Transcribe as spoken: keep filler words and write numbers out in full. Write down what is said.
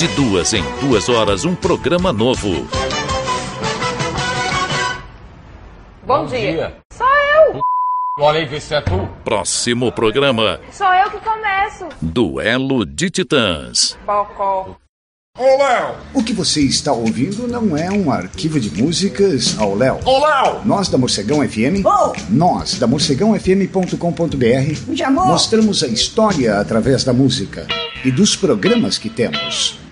De duas em duas horas, um programa novo. Bom, Bom dia. dia. Sou eu. Olha aí, vê se é tu. Próximo programa. Sou eu que começo. Duelo de Titãs. Bocó. Ô, Léo! O que você está ouvindo não é um arquivo de músicas ao Léo. Ô, Léo! Nós da Morcegão F M, oh. nós da morcegão f m ponto com ponto b r, mostramos a história através da música e dos programas que temos.